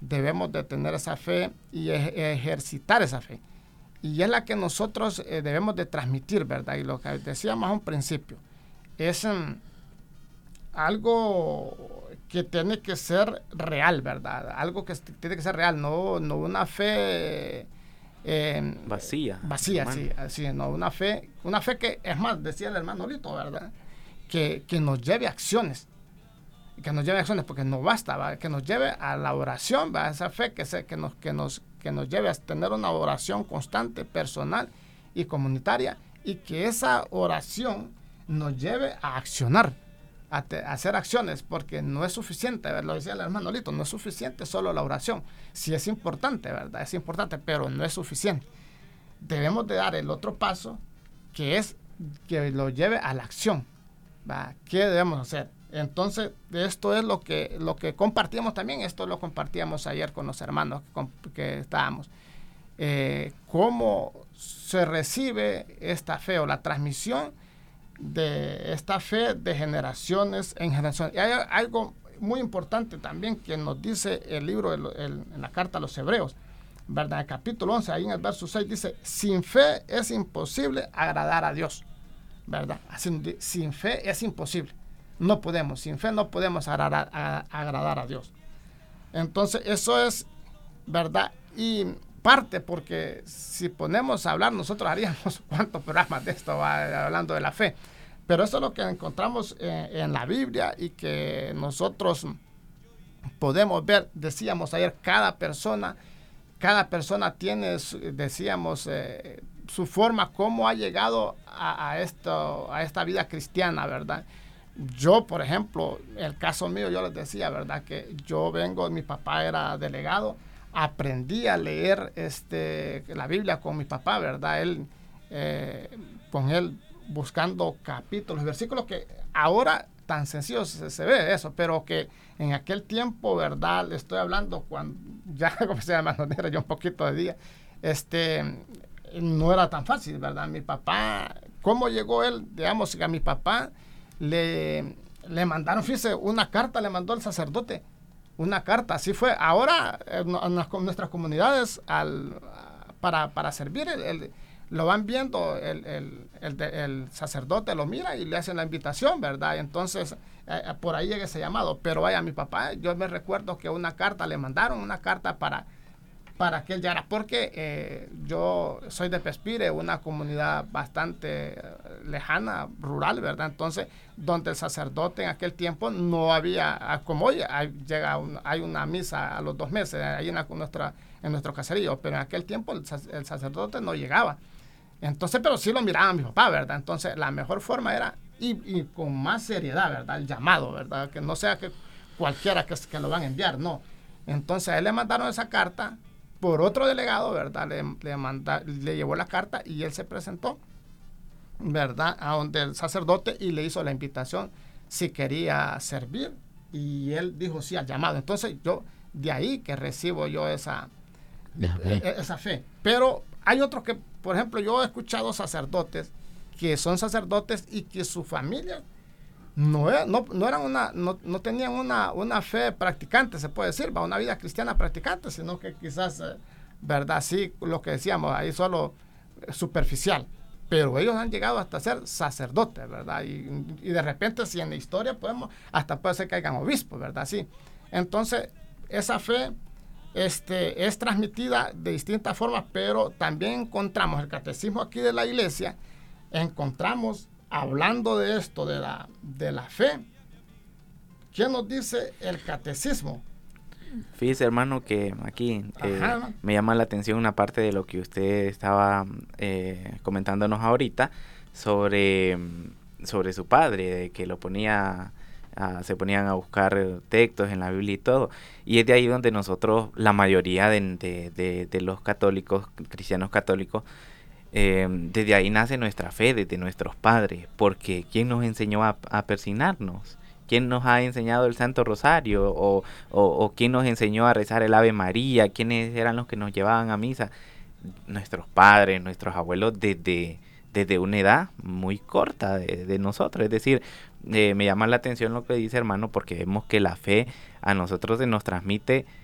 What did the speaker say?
debemos de tener esa fe y ejercitar esa fe. Y es la que nosotros debemos de transmitir, ¿verdad? Y lo que decíamos a un principio, es algo que tiene que ser real, ¿verdad? Algo que tiene que ser real, no una fe vacía, sí, no una fe que, es más, decía el hermano Lito, ¿verdad? Que nos lleve a acciones, porque no basta, ¿va? Que nos lleve a la oración, ¿va? Esa fe que nos lleve a tener una oración constante, personal y comunitaria, y que esa oración nos lleve a accionar, a hacer acciones, porque no es suficiente, ¿verdad? Lo decía el hermano Lito, no es suficiente solo la oración. Sí es importante, ¿verdad? Es importante, pero no es suficiente. Debemos de dar el otro paso, que es que lo lleve a la acción, ¿va? ¿Qué debemos hacer? Entonces, esto es lo que compartíamos también, esto lo compartíamos ayer con los hermanos que estábamos. ¿Cómo se recibe esta fe o la transmisión de esta fe de generaciones en generaciones? Y hay algo muy importante también que nos dice el libro, en la carta a los Hebreos, ¿verdad? El capítulo 11, ahí en el verso 6 dice, sin fe es imposible agradar a Dios, ¿verdad? Así, sin fe es imposible. No podemos, sin fe no podemos agradar a Dios. Entonces, eso es verdad. Y parte, porque si ponemos a hablar, nosotros haríamos cuántos programas de esto, hablando de la fe. Pero eso es lo que encontramos en la Biblia y que nosotros podemos ver. Decíamos ayer, cada persona tiene, decíamos, su forma, cómo ha llegado a esta vida cristiana, ¿verdad? Yo, por ejemplo, el caso mío, yo les decía, ¿verdad? Que yo mi papá era delegado, aprendí a leer la Biblia con mi papá, ¿verdad? Con él buscando capítulos, versículos que ahora tan sencillo se ve eso, pero que en aquel tiempo, ¿verdad? Le estoy hablando cuando ya comencé a mantener yo un poquito de día, no era tan fácil, ¿verdad? Mi papá, ¿cómo llegó él? Digamos que a mi papá le mandaron, fíjese, una carta le mandó el sacerdote, una carta, así fue. Ahora en nuestras comunidades para servir lo van viendo, el sacerdote lo mira y le hacen la invitación, ¿verdad? Entonces por ahí llega ese llamado. Pero vaya, mi papá, yo me recuerdo que le mandaron una carta para que él llegara, porque yo soy de Pespire, una comunidad bastante lejana, rural, ¿verdad? Entonces, donde el sacerdote en aquel tiempo no había, como hoy hay una misa a los 2 meses, ahí en nuestro caserío, pero en aquel tiempo el sacerdote no llegaba. Entonces, pero sí lo miraba a mi papá, ¿verdad? Entonces, la mejor forma era, y con más seriedad, ¿verdad? El llamado, ¿verdad? Que no sea que cualquiera que lo van a enviar, no. Entonces, a él le mandaron esa carta por otro delegado, ¿verdad? Le llevó la carta y él se presentó, ¿verdad? A donde el sacerdote y le hizo la invitación si quería servir, y él dijo sí al llamado. Entonces, de ahí que recibo yo esa fe. Pero hay otros que, por ejemplo, yo he escuchado sacerdotes que son sacerdotes y que su familia no tenían una fe practicante, se puede decir, una vida cristiana practicante, sino que quizás, ¿verdad? Sí, lo que decíamos, ahí solo superficial. Pero ellos han llegado hasta ser sacerdotes, ¿verdad? Y de repente, si en la historia hasta puede ser que hayan obispos, ¿verdad? Sí. Entonces, esa fe es transmitida de distintas formas, pero también encontramos el catecismo aquí de la iglesia, encontramos, hablando de esto, de la fe, ¿qué nos dice el catecismo? Fíjese, hermano, que aquí me llama la atención una parte de lo que usted estaba comentándonos ahorita sobre su padre, de que se ponían a buscar textos en la Biblia y todo, y es de ahí donde nosotros, la mayoría de los católicos, cristianos católicos, desde ahí nace nuestra fe, desde nuestros padres, porque ¿quién nos enseñó a persignarnos? ¿Quién nos ha enseñado el Santo Rosario? ¿O quién nos enseñó a rezar el Ave María? ¿Quiénes eran los que nos llevaban a misa? Nuestros padres, nuestros abuelos, desde una edad muy corta de nosotros. Es decir, me llama la atención lo que dice, hermano, porque vemos que la fe a nosotros se nos transmite